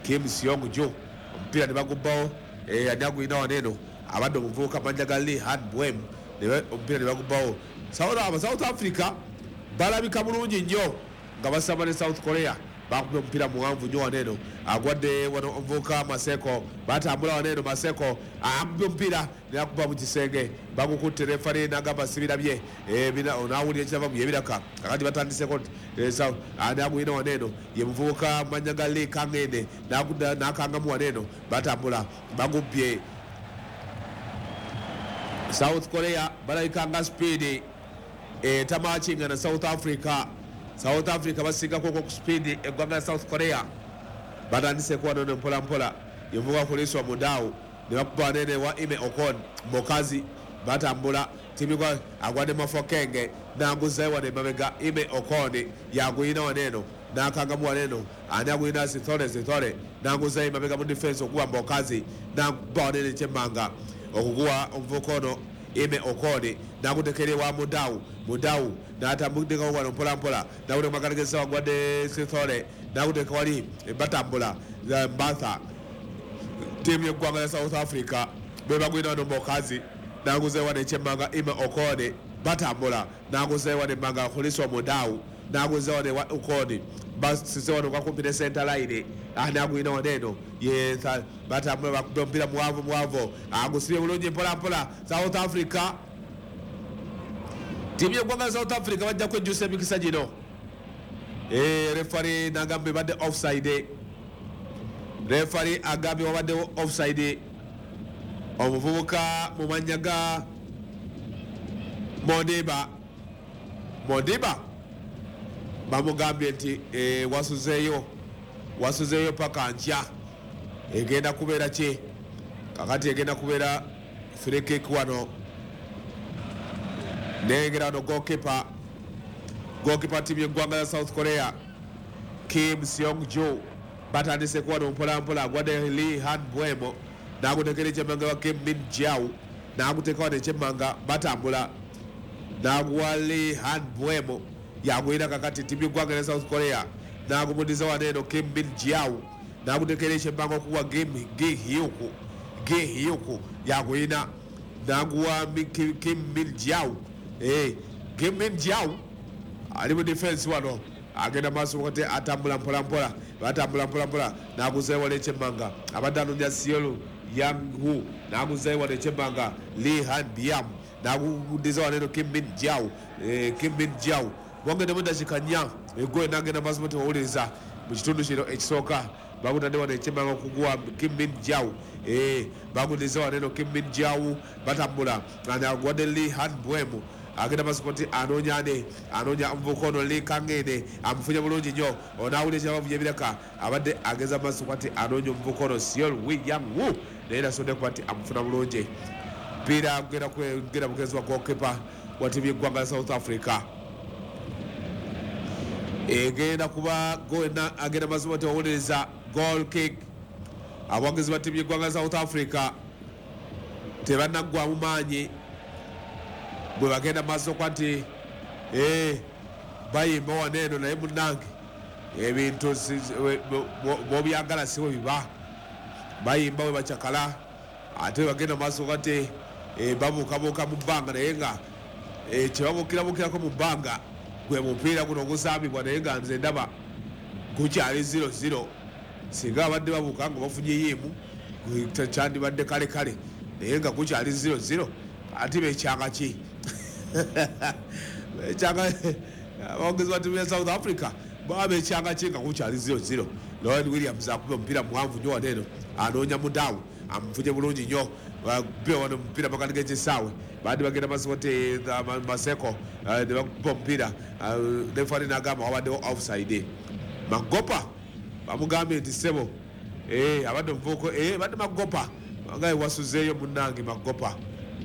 Kim Seong Jo omupiira ne bagubbawo ani agulina waneno abadde omuvubuka manja ga Lee Han-bwem omupiira ne bagubbawo. South Africa balabika bulungi nnyo nga basamba ne South Korea bakubye omupiira muwanvu nnyo waneno agwadde wano omuvubuka Maseko batambula waneno Maseko akubye omupiira nakuba mu kisenge bagukutte refari n'agamba sibirabye onawulira ekirava mu yebiraka kakati batandiseko ani agulina waneno ye muvubuka manya ga Lee Kangende nakangamu waneno batambula bagubye. South Korea balabika nga speed tamachinga na South Africa basingako ku speed eggwanga South Korea batandise kuba nono mpolampola yevuga kuliswa Mudau ne bakuba nene wa Ime Okon Mokazi batambula timikwa agwade Mafokenge nanguzayo wane mabega Ime Okon yaguyina waneno nakangamu waneno ani aguyina Sithole nanguzayo mabega mu defense okuwa Mokazi nakuba wanene Chemanga okuguwa omuvukono Ime Okoni nakutekere wa Mudau natambudeka wano mpolampola nakute makalekesa wagwadde Sithole nakuteka wali batambula Mbatha timu yeggwanga ya South Africa bebagwina wano Mokazi naguzeyo wane Chemanga Ime Okoni batambula naguzeyo wane manga kuliswa Mudau naguzeyo wane wa Okoni basise wano kwakumpine center line anagwina waneno ye batambula bakubye mpira muwanvu agusibye bulungi mpolampola South Africa timu yeggwanga South Africa bajja kwejjusa emikisa gino refari nagambe badde offside refari agambye wabaddewo offside omuvubuka mu manya ga Modiba bamugambye nti wasuzeeyo paka nkya egenda kubeera ki kakati egenda kubeera free kick wano nengera wano goalkeeper timu yeggwanga ya South Korea Kim Seong Jo batandise kuwano mpolampola agwadde Lee Han-bwem nagutekera ekyemmanga wa Kim Min Jiao naguteka wano ekyemmanga batambula naguwa Lee Han-bwem yagwina kakati timu yeggwanga ya South Korea nagumudiza waneno Kim Min Jiao nagutekera ekyemmanga okuwa Gi Hyuk yagwina naguwa Kim Min Jiao Kim Min Jiao ali mu defense wano agenda maaso wakati atambula mpolampola batambula mpolampola naguzeyo wale ekyemmanga abadde anonya Seolu Yang-hu naguzeyo wale ekyemmanga Lee Han-bwem nagudiza waneno Kim Min Jiao bongedemu eddakiika 4 eggwe nagenda maaso mati wawuliriza mu kitundu kino ekisooka bagutadde wano ekyemmanga okuguwa Kim Min Jiao bagudiza waneno Kim Min Jiao batambula agwadde Lee Han-bwem agenda masukoti anonya omuvubuka ono Lee Kangende amufunye bulungi nnyo onawulira ekyabavuye ebiraka abadde ageza masukoti anonya omuvubuka ono Seolu Yang-hu naye nasonde kuba nti amufuna bulungi mpira genda bugezi wa goalkeeper wa timu yeggwanga ya South Africa egenda kuba agenda masukoti wawuliriza goal kick abawagezi ba timu yeggwanga ya South Africa tebannaggwamu maanyi bwe bagenda maaso kwa nti bayimba waneno naye munnange ebintu bobyagala siwe biba bayimba we bacakala ate bagenda maaso kwa nti babuukabuuka mu bbanga naye nga kyebabuukirabukirako mu bbanga gwe mupiira guno ogusambibwa naye nga nze ndaba gukyali 0-0 singa abadde babuuka nga bafunye yiimu kyandibadde kale naye nga gukyali 0-0 ati bekyanga ki abawogezi ba timu ya South Africa baba bekyanga ki nga gukyali 0-0 Lloyd Williams akubye omupiira muwanvu nnyo waneno anoonya Mudau amufunye bulungi nnyo be wano omupiira makati g'ekisaawe badde bagenda masikote Maseko ne bakuba omupiira refari n'agamba wabaddewo offside Magopa bamugambye nti ssebo abadde omuvubuko badde Magopa ngaye wasuzeeyo munnange Magopa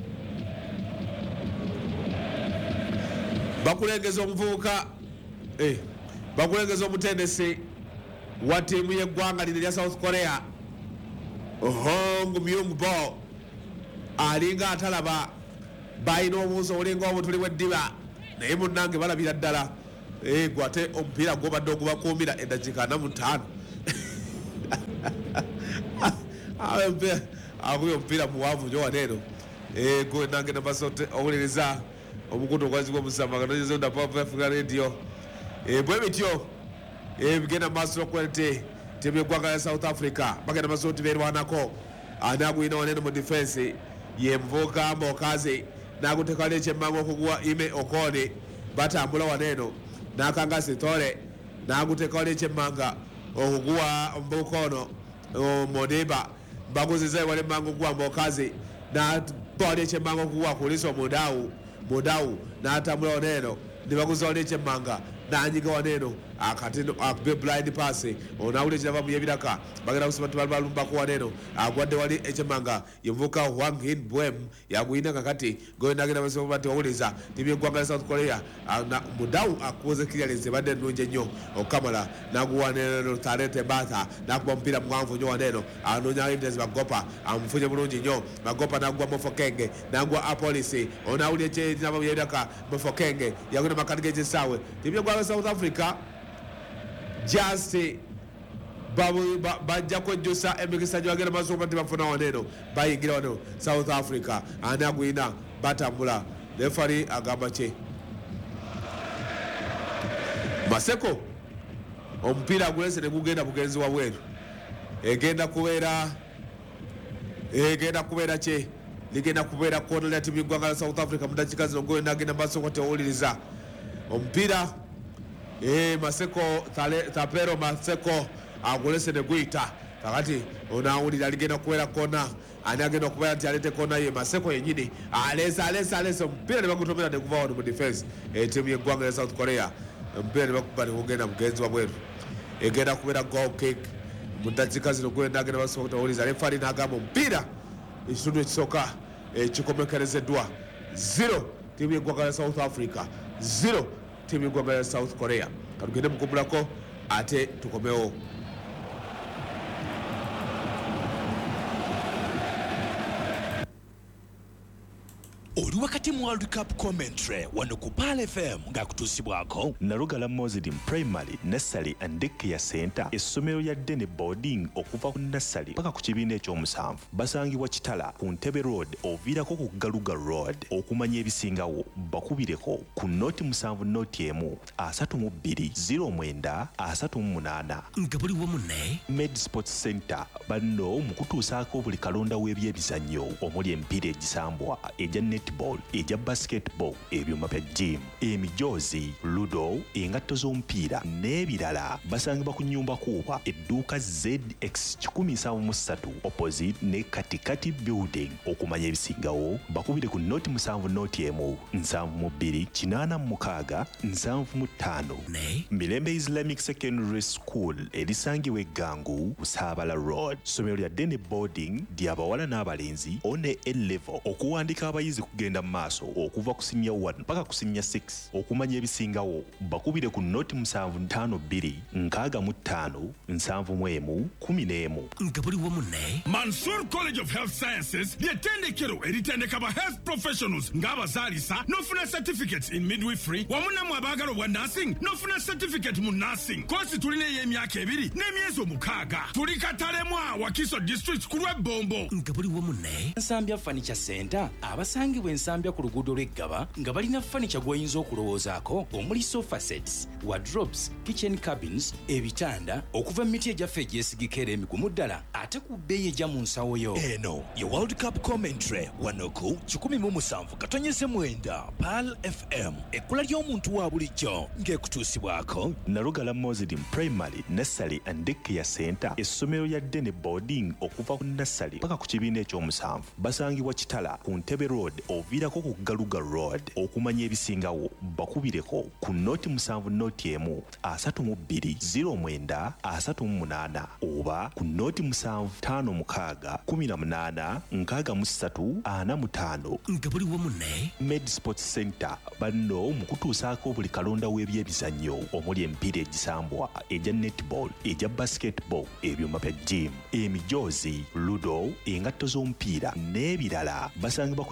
bakulengeza omuvubuka bakulengeza omutendesi wa tiimu yeggwanga lino lya South Korea Hong Myung-bo alinga atalaba balina obuuso obulinga obutuli bw'eddiba naye munnange balabira ddala gwate omupiira gwobadde ogubakuumira eddakiika 45 akuyo mpira muwavu nyo waneno go nange nabasote owuliriza omukutu okwazibwa musamba kanozizo nda Power Africa Radio bwe bityo bigenda maaso okwete timu y'eggwanga ya South Africa bagenda maaso tibeerwanako anagwina waneno mu defense ye Mvuka Mbokazi nagutekala ekyemmanga okuguwa Ime Okone batambula waneno nakanga Sitole nagutekala ekyemmanga okuguwa Mbukono Modiba baguziza wale mango kuwa Mbokazi na twali ekyemmanga okuguwa Kuliso Mudau natambula waneno nibaguza wale ekyemmanga nanyiga waneno akatino akbe blind pass onawule chava muyebiraka bagenda kusema tubalumba ku waneno agwadde wali ekyemmanga Mvuka Hwangin Bwem yagwina kakati goyenda genda basoma bati owuliza timu y'eggwanga ya South Korea Mudau akuze clearance badde nnungi nnyo okamala naguwaneno Tarete Batha nakuba mpira mwanvu nnyo waneno anonya evidence Magopa amufunye bulungi nnyo Magopa nagwa Mofokenge nagwa Apolisi onawule ekyava muyebiraka Mofokenge yagwina makati g'ekisaawe timu y'eggwanga ya South Africa just bajja kwejjusa emikisa gyagenda maaso okuba tebafuna waneno bayingira waneno South Africa ani agwina batambula refari agamba kye Maseko omupiira agulese ne gugenda bugenzi wabweru egenda kubeera kye ligenda kubeera kona lya timu y'eggwanga ya South Africa mu dakiika zino goyenda agenda maaso ko tewuliriza omupiira Maseko Tapero Maseko agulese ne guyita kakati onawulira aligenda kubeera kona ani agenda kubeera nti alete kona ye Maseko yenyini alese omupiira ne bagutomera ne guva wano mu defense timu y'eggwanga ya South Korea omupiira ne bakuba ne gugenda mugenzi wabweru egenda kubeera goal kick mu dakiika zino gwenda agenda basobola okutawuliza refari n'agamba omupiira ekitundu ekisooka kikomekerezeddwa 0 timu y'eggwanga ya South Africa 0 timu y'eggwanga ya South Korea katugende mukumbulako ate tukomewo oli wakati mu World Cup commentary wano ku Pal FM ng'akutuusibwako Nalugala Mozidi Primary, Nursery and Daycare Center essomero lya Dene Boarding okuva ku Nursery paka ku kibiina ekyomusanvu basangibwa Kitala ku Ntebe Road oviirako ku Galuga Road okumanya ebisingawo bakubireko ku noti 7 noti 1 32 09 38 nga buli wamu ne Med Sports Center banno mu kutuusaako buli kalonda w'ebyebizannyo omuli emipiira egisambwa ejja netball ejja basketball ebyuma bya gym emijoozi ludo engatto z'omupiira n'ebirala basangibwa ku nnyumba kuuba edduuka ZX 173 opposite ne katikati building okumanya ebisingawo bakubire ku noti 7 noti 1 72 86 75 ne Mirembe Islamic Secondary School erisangibwa Eggangu Busaabala Road somero lya Dene Boarding ly'abawala n'abalenzi one A-level okuwandika abayizi kugenda maaso okuva ku senior 1 mpaka ku senior 6 okumanya ebisingawo bakubire ku noti 752 65 71 11 nga buli wamu ne Mansour College of Health Sciences ly'ettendekero eritendeka ba health professionals ng'abazaalisa n'ofuna certificates in midwifery wamu namwe abaagala obwa nursing n'ofuna certificate mu nursing kosi tulina ey'emyaka 2 n'emyezi 6 tuli Katalemwa Wakiso district ku lw'Ebombo nga buli wamu ne Nsambya Furniture Center abasangibwa Ensambya ku luguudo lw'Eggaba nga balina furniture gw'oyinza okulowoozaako omuli sofa sets, wardrobes, kitchen cabins, ebitanda okuva mu miti egyaffe egyesigika era emigumu ddala ate ku bbeeyi ejja mu nsawo yo. eno ye World Cup commentary wano ku 17 Pal FM ekkula ly'omuntu wa bulijjo ng'ekutuusibwako Nalugala Mozidi Primary, Nursery and Daycare Center essomero lya Dene Boarding okuva ku Nursery paka ku kibiina ekyomusanvu basangibwa Kitala ku Ntebe Road oviirako ku Galuga Road okumanya ebisingawo bakubireko ku noti 7 noti 1 32 09 38 oba ku noti 756 18 63 45 nga buli wamu ne Med Sports Center banno mu kutuusaako buli kalonda w'ebyebizannyo omuli emipiira egisambwa ejja netball ejja basketball ebyuma bya gym emijoozi ludo engatto z'omupiira n'ebirala basangibwa ku nnyumba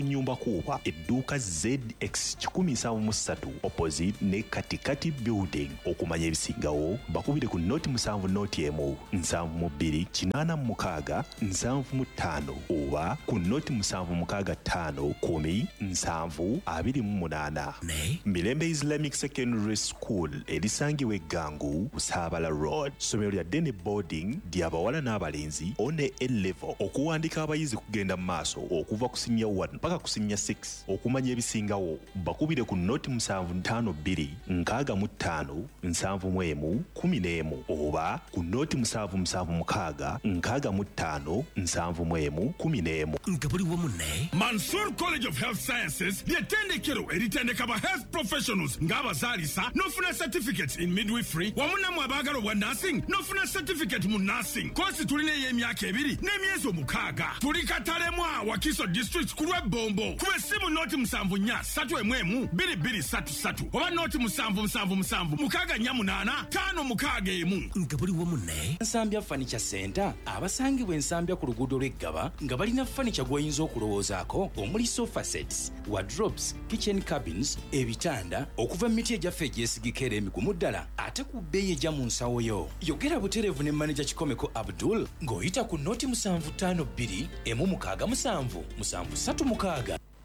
Makuuba edduuka ZX 173 opposite ne Katikati building. Okumanya ebisingawo bakubire ku noti 7 noti emu 72 86 75 oba ku noti 765 10 728. Mirembe Islamic Secondary School erisangibwa Eggangu Saabala Road. Somero lya Dene Boarding ly'abawala n'abalenzi one A-level. Okuwandika abayizi kugenda mu maaso okuva ku senior 1 mpaka ku senior 6. Okumanya ebisingawo bakubire ku noti 752 65 71 11 oba ku noti 776 65 71 11. Nga buli wamu ne Mansour College of Health Sciences ly'ettendekero eritendeka ba health professionals ng'abazaalisa n'ofuna certificates in midwifery wamu nammwe abaagala obwa nursing n'ofuna certificate mu nursing. Kosi tulina ey'emyaka 2 n'emyezi 6. Tuli Katalemwa Wakiso District ku Lwebombo. Kuba essimu noti 74 311 2233 oba noti 777 648 561. nga buli wamu ne Nsambya Furniture Center abasangibwa ensambya ku luguudo lw'Eggaba nga balina furniture gw'oyinza okulowoozaako omuli sofa sets, wardrobes, kitchen cabins, ebitanda okuva mu miti egyaffe egyesigika era emigumu ddala ate ku bbeeyi ejja mu nsawo yo. Yogera butereevu ne manager Kikomeko Abdul ng'oyita ku noti 752 167 736.